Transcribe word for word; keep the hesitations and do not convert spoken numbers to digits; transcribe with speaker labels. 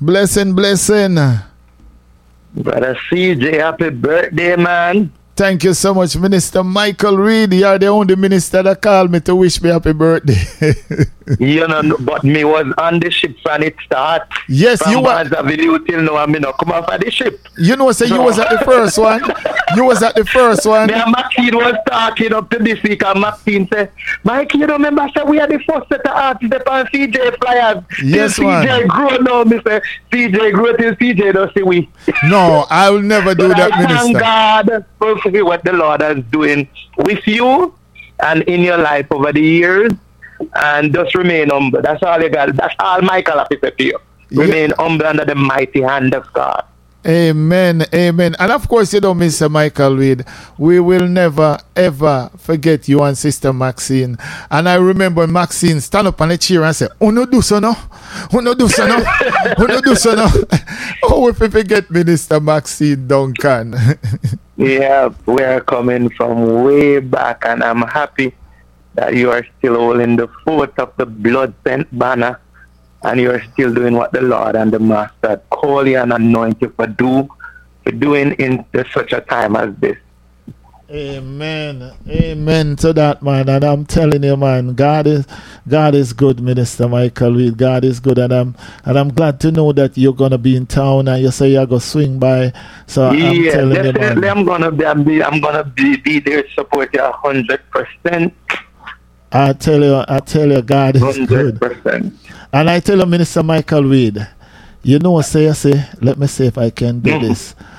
Speaker 1: Blessing, blessing.
Speaker 2: Brother C J, happy birthday, man.
Speaker 1: Thank you so much, Minister Michael Reed. You are the only minister that called me to wish me happy birthday.
Speaker 2: You know, but me was on the ship from it start.
Speaker 1: Yes,
Speaker 2: from
Speaker 1: you were.
Speaker 2: From Avenue till now, I mean, come off of the ship.
Speaker 1: You know, say so. You was at the first one. You was at the first one.
Speaker 2: Me and Maxine was talking up to this week, and Maxine said, Mike, you remember, say, we are the first set of artists on C J Flyers.
Speaker 1: Yes,
Speaker 2: till
Speaker 1: man.
Speaker 2: C J grow now, me say, C J grow till C J don't see we.
Speaker 1: No, I will never do that,
Speaker 2: I
Speaker 1: Minister.
Speaker 2: Thank God for what the Lord is doing with you and in your life over the years, and just remain humble. That's all you got. That's all Michael has to say to you. Remain yeah. humble under the mighty hand of God.
Speaker 1: Amen, amen. And of course, you know, Mister Michael Reed, we will never, ever forget you and Sister Maxine. And I remember Maxine stand up on the chair and say, oh, no, do so no. Oh, no, do so no. Oh, no, do so no. Oh, if we forget Minister Maxine Duncan.
Speaker 2: Yeah, we are coming from way back, and I'm happy that you are still holding the fort of the blood-sent banner, and you are still doing what the Lord and the Master call you and anoint you for do, for doing in such a time as this.
Speaker 1: Amen. Amen to that, man. And I'm telling you, man, God is God is good, Minister Michael Reed. God is good, and I'm and I'm glad to know that you're gonna be in town, and you say you're gonna swing by. So
Speaker 2: yeah,
Speaker 1: I'm telling you,
Speaker 2: definitely,
Speaker 1: man.
Speaker 2: I'm gonna be, I'm, be, I'm gonna be, be there to support you a hundred percent.
Speaker 1: I tell you, I tell you, God is
Speaker 2: one hundred percent.
Speaker 1: good. And I tell you, Minister Michael Reed, you know, say, I say, let me see if I can do mm-hmm. this.